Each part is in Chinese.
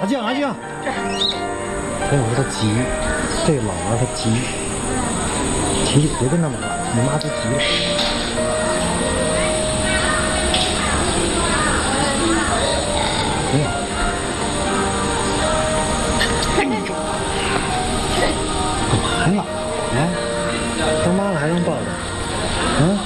静，哎呦，他急，这个老玩他急，别跟他玩了，你妈都急了。干嘛呀？哎，当妈了还让抱着？嗯？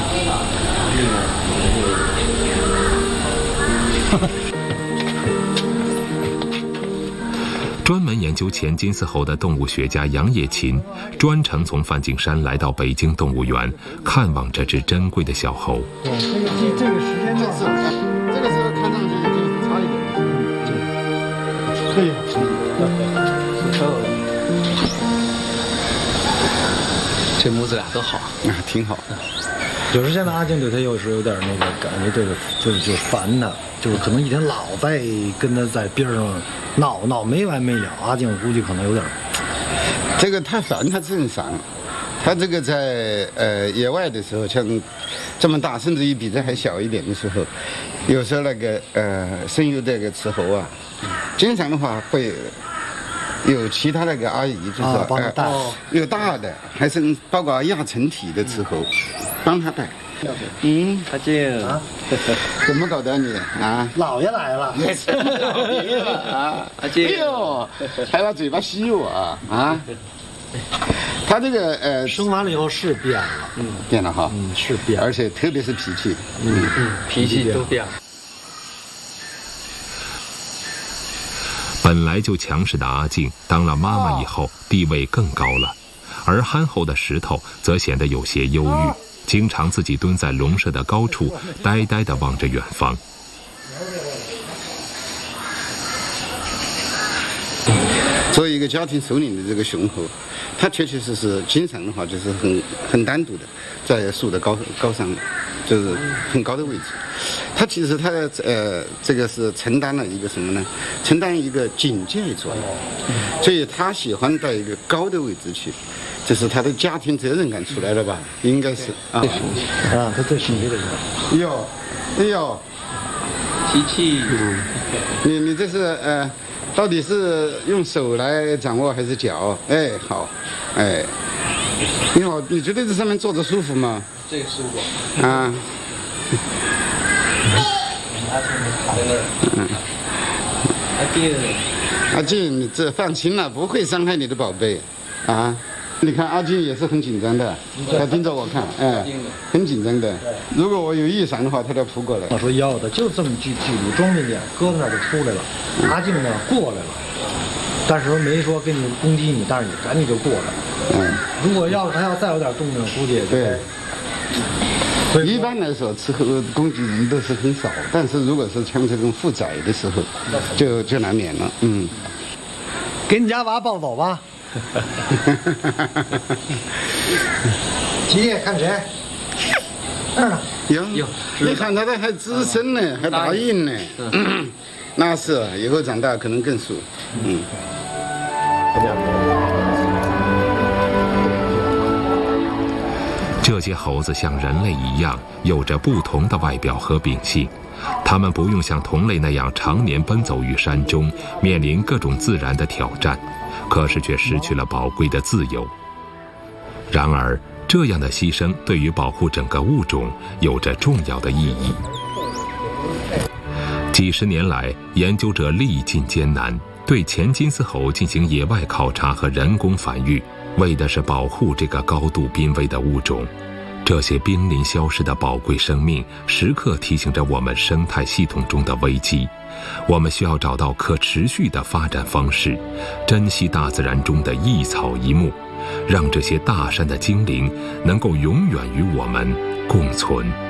专门研究前金丝猴的动物学家杨业勤，专程从梵净山来到北京动物园，看望这只珍贵的小猴。 对，这个时间段， 这个时候看上去就差一点。 对， 这母子俩都好啊，挺好。 就是现在阿静对他有时有点那个感觉，这个就是烦他，就是可能一天老在跟他在边上闹没完没了。阿静估计可能有点， 这个他烦他正常，他这个在野外的时候，像这么大，甚至于比这还小一点的时候，有时候那个声优这个雌猴啊，经常的话会有其他那个阿姨，就是帮他带， 有大的，还是包括亚成体的雌猴，帮他带。 阿静啊， 怎么搞的你啊？ 老爷来了， 老爷了啊！ 阿静， 哎呦，还拿嘴巴吸我啊！他这个生完了以后是变了， 变了哈， 是变了， 而且特别是脾气， 脾气都变了。 本来就强势的阿静当了妈妈以后地位更高了，而憨厚的石头则显得有些忧郁，经常自己蹲在笼舍的高处，呆呆地望着远方。 作为一个家庭首领的这个雄猴，他确确实实经常的话就是很单独的在树的高上，就是很高的位置。他其实他这个是承担了一个什么呢？承担一个警戒作用，所以他喜欢到一个高的位置去，就是他的家庭责任感出来了吧？应该是啊， 他最喜欢这个。 哎呦， 脾气， 你这是到底是用手来掌握还是脚？哎，好，哎，你好，你觉得这上面坐着舒服吗？ 这个舒服啊。阿静，你这放心了，不会伤害你的宝贝，啊。你看阿静也是很紧张的，他盯着我看，哎，很紧张的。如果我有异常的话，他就扑过来。 我说要的就这么距离装进去，搁在那儿就出来了。阿静呢过来了，但是没说跟你攻击你，但是你赶紧就过来。如果他要再有点动静，估计对。一般来说，吃猴攻击人都是很少，但是如果是像这种负载的时候，就难免了。 给你家娃抱走吧。姐看谁？那儿呢。 有，你看他还吱声呢，还答应呢。那是以后长大可能更熟。 这些猴子像人类一样，有着不同的外表和秉性。它们不用像同类那样常年奔走于山中，面临各种自然的挑战，可是却失去了宝贵的自由。然而，这样的牺牲对于保护整个物种有着重要的意义。几十年来，研究者历尽艰难，对前金丝猴进行野外考察和人工繁育，为的是保护这个高度濒危的物种。这些濒临消失的宝贵生命，时刻提醒着我们生态系统中的危机。我们需要找到可持续的发展方式，珍惜大自然中的一草一木，让这些大山的精灵能够永远与我们共存。